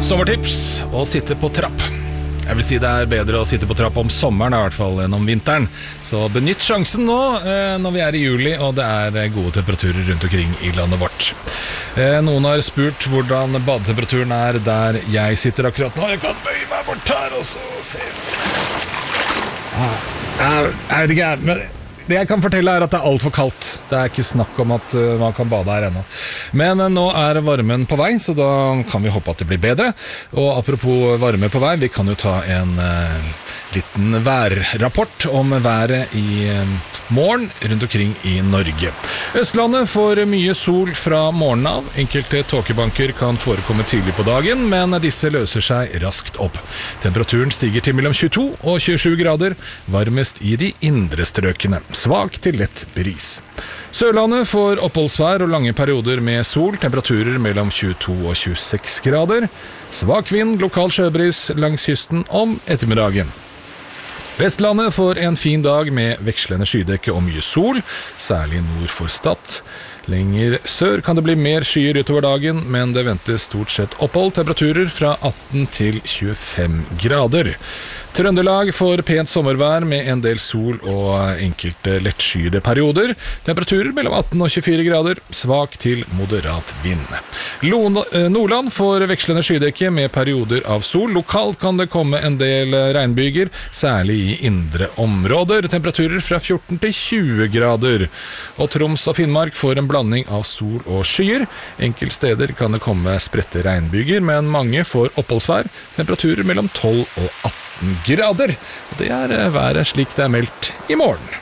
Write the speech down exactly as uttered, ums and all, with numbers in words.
Sommertips å sitte på trapp. Jeg vil si det er bedre å sitte på trapp om sommeren i hvert fall enn om vinteren. Så benytt sjansen nå eh, når vi er i juli og det er gode temperaturer rundt omkring i landet vårt. Eh, noen har spurt hvordan badetemperaturen er der jeg sitter akkurat nå. Jeg kan bøye meg bort her og så se. Ah, jeg, jeg vet ikke, men det jeg kan fortelle er at det er alt for kaldt. Det er ikke snakk om at uh, man kan bade her ennå. Men uh, nå er varmen på vei, så da kan vi håpe at det blir bedre. Og apropos varme på vei, vi kan jo ta en uh, liten værrapport om været i uh, morgen rundt omkring i Norge. Østlandet får mye sol fra morgenen av. Enkelte tåkebanker kan forekomme tidlig på dagen, men disse løser seg raskt opp. Temperaturen stiger til mellom tjueto og tjuesju grader, varmest i de indre strøkene. Svak til lett bris. Sørlandet får oppholdsvær og lange perioder med sol, temperaturer mellom tjueto og tjueseks grader. Svak vind, lokal sjøbris langs kysten om ettermiddagen. Vestlandet får en fin dag med vekslende skydekke og mye sol, særlig nord for Stad. Lenger sør kan det bli mer skyer utover dagen, men det ventes stort sett opphold, temperaturer fra atten til tjuefem grader. Trøndelag får pent sommervær med en del sol og enkelte lettskyede perioder. Temperaturer mellom atten og tjuefire grader, svak til moderat vind. Nordland får vekslende skydekke med perioder av sol. Lokalt kan det komme en del regnbyger, særlig i indre områder. Temperaturer fra fjorten til tjue grader. Og Troms og Finnmark får en blanding av sol og skyer. Enkelte steder kan det komme spredte regnbyger, men mange får oppholdsvær. Temperaturer mellom tolv og atten grader. Det er været slik det er meldt i morgen.